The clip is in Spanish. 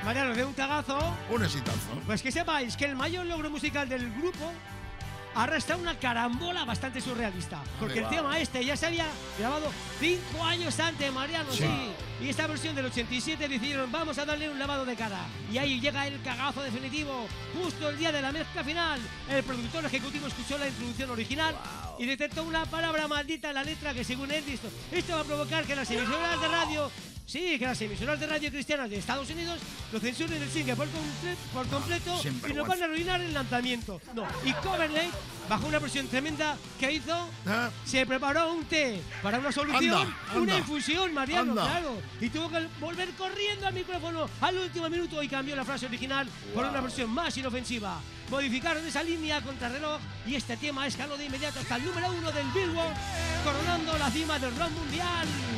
Mariano, de un cagazo. Un exitazo. Pues que sepáis que el mayor logro musical del grupo arrastra una carambola bastante surrealista. Porque el tema este ya se había grabado 5 años antes, Mariano, sí. Y esta versión del 87 decidieron, vamos a darle un lavado de cara. Y ahí llega el cagazo definitivo. Justo el día de la mezcla final, el productor ejecutivo escuchó la introducción original y detectó una palabra maldita en la letra que, según él, dijo, esto va a provocar que las emisoras de radio... Sí, que las emisoras de radio cristianas de Estados Unidos lo censuren el single por completo y nos van a arruinar el lanzamiento. No. Y Coverlake, bajo una presión tremenda que hizo, se preparó un té para una solución, una infusión, Mariano, claro. Y tuvo que volver corriendo al micrófono al último minuto y cambió la frase original por una versión más inofensiva. Modificaron esa línea a contrarreloj y este tema escaló de inmediato hasta el número 1 del Billboard, coronando la cima del rock mundial.